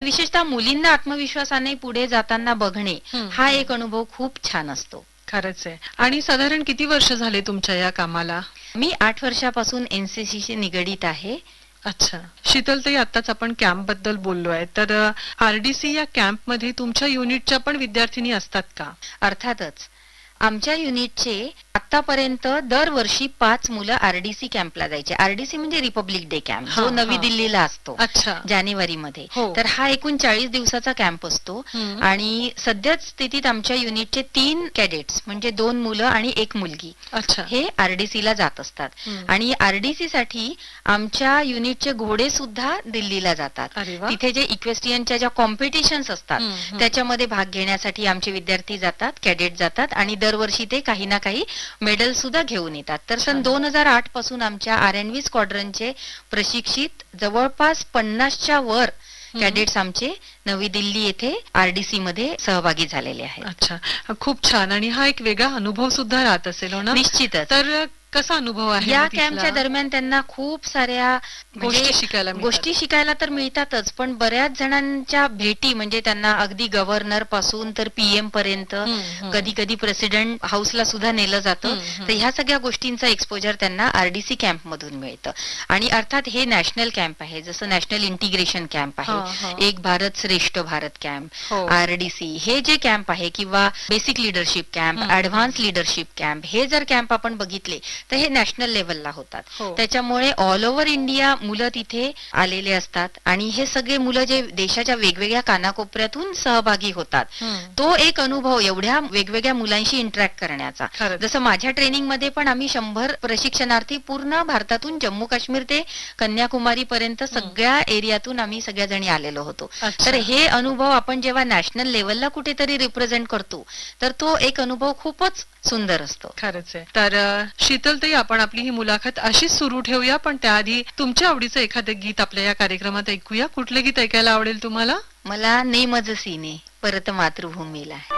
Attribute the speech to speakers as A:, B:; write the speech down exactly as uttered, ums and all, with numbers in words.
A: विशेषतः मुलींना आत्मविश्वासाने पुढे जाताना बघणे हा एक अनुभव खूप छान असतो.
B: खरंच आहे. आणि साधारण किती वर्ष झाले तुमच्या या कामाला?
A: मी आठ वर्षापासून एनसीसीशी निगडीत आहे.
B: अच्छा. शीतलताई, आताच आपण कॅम्प बद्दल बोललोय, तर आरडीसी या कॅम्प मध्ये तुमच्या युनिटच्या पण विद्यार्थिनी असतात का?
A: अर्थातच. आमच्या युनिटचे आतापर्यंत दरवर्षी पाच मुलं आरडीसी कॅम्पला जायचे. आरडीसी म्हणजे रिपब्लिक डे कॅम्प, जो नवी दिल्लीला असतो जानेवारी मध्ये. तर हा एकूण चाळीस दिवसाचा कॅम्प असतो. आणि सध्या स्थितीत आमच्या युनिटचे तीन कॅडेट्स म्हणजे दोन मुलं आणि एक मुलगी हे आरडीसी ला जात असतात. आणि आरडीसी साठी आमच्या युनिटचे घोडे सुद्धा दिल्लीला जातात. तिथे जे इक्वेस्ट्रियनच्या ज्या कॉम्पिटिशन्स असतात त्याच्यामध्ये भाग घेण्यासाठी आमचे विद्यार्थी जातात, कॅडेट जातात आणि दरवर्षी ते काही ना काही मेडल सुद्धा घेऊन येतात. तर सन दोन हजार आठ पासून आमच्या आर एन व्ही स्क्वॉड्रनचे प्रशिक्षित जवळपास पन्नासच्या वर कॅडेट्स आमचे नवी दिल्ली येथे आरडीसी मध्ये सहभागी झालेले आहेत.
B: अच्छा, खूप छान. आणि हा एक वेगळा अनुभव सुद्धा राहत असेल हो ना?
A: निश्चितच.
B: तर कसा अनुभव आहे
A: या कॅम्पच्या दरम्यान? त्यांना खूप साऱ्या
B: गोष्टी शिकायला
A: गोष्टी शिकायला तर मिळतातच, पण बऱ्याच जणांच्या भेटी म्हणजे त्यांना अगदी गव्हर्नर पासून तर पीएम पर्यंत, कधी कधी प्रेसिडेंट हाऊसला सुद्धा नेलं जातं. तर ह्या सगळ्या गोष्टींचा एक्सपोजर त्यांना आरडीसी कॅम्प मधून मिळतं. आणि अर्थात हे नॅशनल कॅम्प आहे, जसं नॅशनल इंटिग्रेशन कॅम्प आहे, एक भारत श्रेष्ठ भारत कॅम्प, आरडीसी हे जे कॅम्प आहे, किंवा basic leadership camp, advance leadership camp, हे जर कॅम्प आपण बघितले तर हे नॅशनल लेवलला होतात. त्याच्यामुळे ऑल ओव्हर इंडिया मुलं तिथे आलेले असतात. आणि हे सगळे मुलं जे देशाच्या वेगवेगळ्या कानाकोपऱ्यातून सहभागी होतात, तो एक अनुभव एवढ्या वेगवेगळ्या मुलांशी इंटरॅक्ट करण्याचा. जसं माझ्या ट्रेनिंग मध्ये पण आम्ही शंभर प्रशिक्षणार्थी पूर्ण भारतातून जम्मू काश्मीर ते कन्याकुमारी पर्यंत सगळ्या एरियातून आम्ही सगळ्या जणी आलेलो होतो. तर हे अनुभव आपण जेव्हा नॅशनल लेवलला कुठेतरी रिप्रेझेंट करतो तर तो एक अनुभव खूपच सुंदर असतो.
B: खरंच आहे. तर शीतलताई, आपण आपली ही मुलाखत अशीच सुरू ठेवूया, पण त्याआधी तुमच्या आवडीचं एखादं गीत आपल्या या कार्यक्रमात ऐकूया. कुठले गीत ऐकायला आवडेल तुम्हाला?
A: मला ने मज सीने परत मातृभूमीला.